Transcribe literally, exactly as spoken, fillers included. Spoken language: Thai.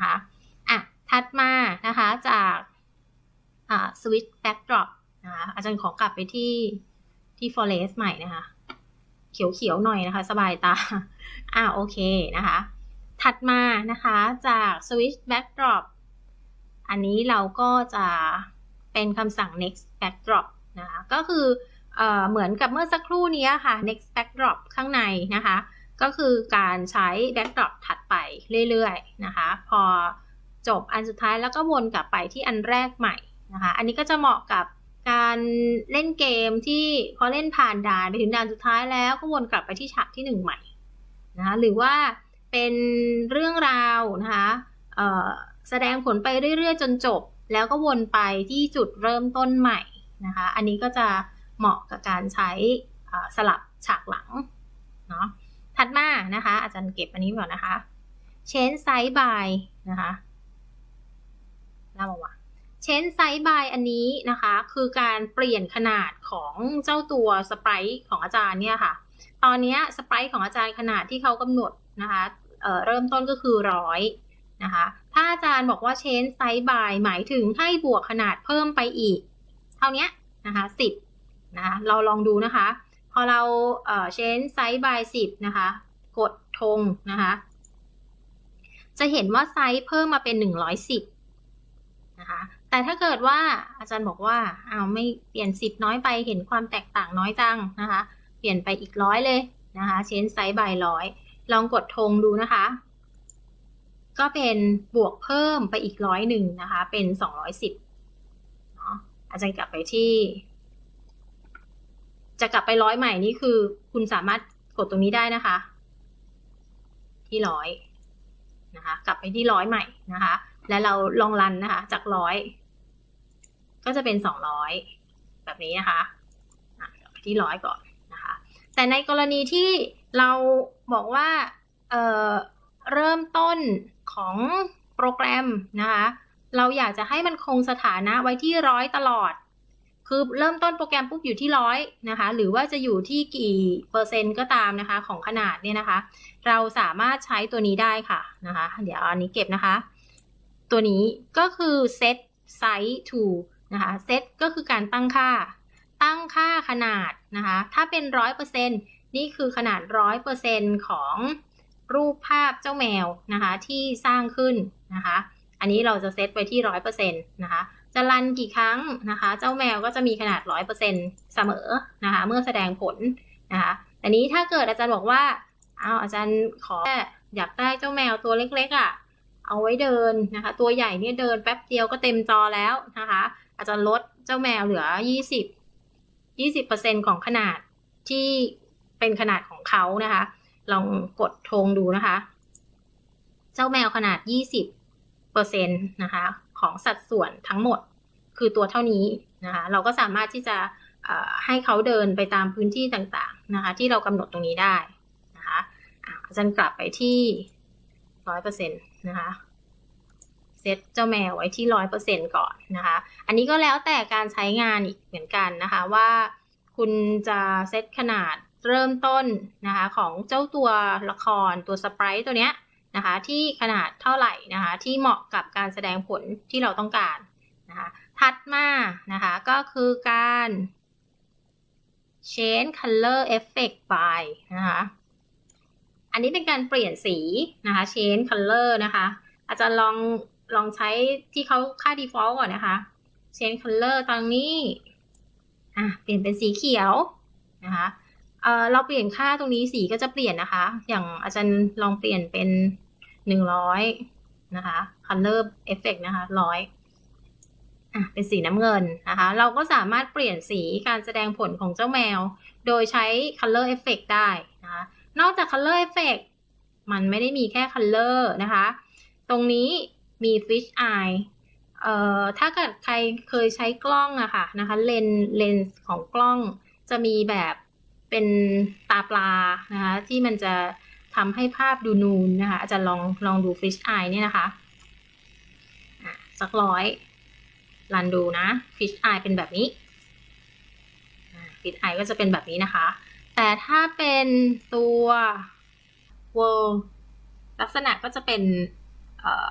นะคะอ่ะถัดมานะคะจากอ่า switch backdrop นะคะอาจารย์ขอกลับไปที่ที่ forest ใหม่นะคะเขียวๆหน่อยนะคะสบายตาอ่าโอเคนะคะถัดมานะคะจาก switch backdrop อันนี้เราก็จะเป็นคำสั่ง next backdrop นะคะก็คือเอ่อเหมือนกับเมื่อสักครู่นี้ค่ะ next backdrop ข้างในนะคะก็คือการใช้ backdrop ถัดไปเรื่อยๆนะคะพอจบอันสุดท้ายแล้วก็วนกลับไปที่อันแรกใหม่นะคะอันนี้ก็จะเหมาะกับการเล่นเกมที่พอเล่นผ่านด่านไปถึงด่านสุดท้ายแล้วก็วนกลับไปที่ฉากที่หนึ่งใหม่นะคะหรือว่าเป็นเรื่องราวนะคะเอ่อแสดงผลไปเรื่อยๆจนจบแล้วก็วนไปที่จุดเริ่มต้นใหม่นะคะอันนี้ก็จะเหมาะกับการใช้สลับฉากหลังเนาะถัดมานะคะอาจารย์เก็บอันนี้ก่อนนะคะ change size by นะคะน่ามาวะ change size by อันนี้นะคะคือการเปลี่ยนขนาดของเจ้าตัวสไปรท์ของอาจารย์เนี่ยค่ะตอนนี้สไปรท์ของอาจารย์ขนาดที่เขากำหนดนะคะเอ่อเริ่มต้นก็คือร้อยนะคะถ้าอาจารย์บอกว่า change size by หมายถึงให้บวกขนาดเพิ่มไปอีกเท่านี้นะคะสิบนะคะเราลองดูนะคะพอเราเอ่อ change size by สิบนะคะกดธงนะคะจะเห็นว่าไซส์เพิ่มมาเป็นหนึ่งร้อยสิบนะคะแต่ถ้าเกิดว่าอาจารย์บอกว่าอ้าวไม่เปลี่ยนสิบน้อยไปเห็นความแตกต่างน้อยจังนะคะเปลี่ยนไปอีกร้อยเลยนะคะ change size by ร้อยลองกดธงดูนะคะก็เป็นบวกเพิ่มไปอีกร้อยหนึ่งนะคะเป็นสองร้อยสิบเนาะอาจารย์กลับไปที่จะกลับไปร้อยใหม่นี่คือคุณสามารถกดตรงนี้ได้นะคะที่ร้อยนะคะกลับไปที่ร้อยใหม่นะคะและเราลองรันนะคะจากร้อยก็จะเป็นสองร้อยแบบนี้นะคะกลับไปที่ร้อยก่อนนะคะแต่ในกรณีที่เราบอกว่าเอ่อเริ่มต้นของโปรแกรมนะคะเราอยากจะให้มันคงสถานะไว้ที่ร้อยตลอดคือเริ่มต้นโปรแกรมปุ๊บอยู่ที่ร้อยนะคะหรือว่าจะอยู่ที่กี่เปอร์เซ็นต์ก็ตามนะคะของขนาดเนี่ยนะคะเราสามารถใช้ตัวนี้ได้ค่ะนะคะเดี๋ยวอันนี้เก็บนะคะตัวนี้ก็คือ set size to นะคะ set ก็คือการตั้งค่าตั้งค่าขนาดนะคะถ้าเป็น ร้อยเปอร์เซ็นต์ นี่คือขนาด ร้อยเปอร์เซ็นต์ ของรูปภาพเจ้าแมวนะคะที่สร้างขึ้นนะคะอันนี้เราจะเซตไว้ที่ ร้อยเปอร์เซ็นต์ นะคะจะรันกี่ครั้งนะคะเจ้าแมวก็จะมีขนาด ร้อยเปอร์เซ็นต์ เสมอนะคะเมื่อแสดงผลนะคะแต่นี้ถ้าเกิดอาจารย์บอกว่าเอาอาจารย์ขออยากได้เจ้าแมวตัวเล็กๆอ่ะเอาไว้เดินนะคะตัวใหญ่เนี่ยเดินแป๊บเดียวก็เต็มจอแล้วนะคะอาจารย์ลดเจ้าแมวเหลือยี่สิบ ยี่สิบเปอร์เซ็นต์ ของขนาดที่เป็นขนาดของเขานะคะลองกดธงดูนะคะเจ้าแมวขนาด ยี่สิบเปอร์เซ็นต์ นะคะของสัดส่วนทั้งหมดคือตัวเท่านี้นะคะเราก็สามารถที่จะให้เขาเดินไปตามพื้นที่ต่างๆนะคะที่เรากำหนดตรงนี้ได้นะคะอาจารย์กลับไปที่ ร้อยเปอร์เซ็นต์ นะคะเซตเจ้าแมวไว้ที่ ร้อยเปอร์เซ็นต์ ก่อนนะคะอันนี้ก็แล้วแต่การใช้งานอีกเหมือนกันนะคะว่าคุณจะเซตขนาดเริ่มต้นนะคะของเจ้าตัวละครตัวสไปรท์ตัวเนี้ยนะคะที่ขนาดเท่าไหร่นะคะที่เหมาะกับการแสดงผลที่เราต้องการนะคะถัดมานะคะก็คือการ change color effect by นะคะอันนี้เป็นการเปลี่ยนสีนะคะ change color นะคะอาจารย์ลองลองใช้ที่เขาค่า default ก่อนนะคะ change color ตรงนี้อ่ะเปลี่ยนเป็นสีเขียวนะคะเอ่อเราเปลี่ยนค่าตรงนี้สีก็จะเปลี่ยนนะคะอย่างอาจารย์ลองเปลี่ยนเป็นหนึ่งร้อยนะคะ color effect นะคะร้อยอ่ะเป็นสีน้ำเงินนะคะเราก็สามารถเปลี่ยนสีการแสดงผลของเจ้าแมวโดยใช้ color effect ได้นะคะนอกจาก color effect มันไม่ได้มีแค่ color นะคะตรงนี้มี fish eye เอ่อถ้าเกิดใครเคยใช้กล้องอะค่ะนะคะเลนเลนส์ของกล้องจะมีแบบเป็นตาปลานะคะที่มันจะทำให้ภาพดูนูนนะคะอาจารย์ลองลองดู fish eye เนี่ยนะคะอ่ะสักร้อยรันดูนะ fish eye เป็นแบบนี้ fish eye ก็จะเป็นแบบนี้นะคะแต่ถ้าเป็นตัว world ลักษณะก็จะเป็นเอ่อ